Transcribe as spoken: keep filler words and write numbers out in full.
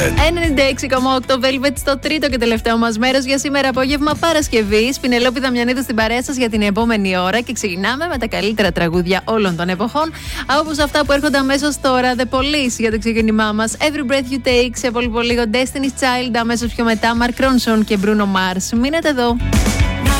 ενενήντα έξι κόμμα οκτώ Velvet στο τρίτο και τελευταίο μας μέρος για σήμερα απόγευμα Παρασκευή. Πινελόπη Δαμιανίδου στην παρέα σας για την επόμενη ώρα και ξεκινάμε με τα καλύτερα τραγούδια όλων των εποχών. Όπως αυτά που έρχονται αμέσως τώρα. The Police για το ξεκίνημά μας. Every Breath You Take. Σε πολύ πολύ λίγο Destiny's Child. Αμέσως πιο μετά Mark Ronson και Bruno Mars. Μείνετε εδώ.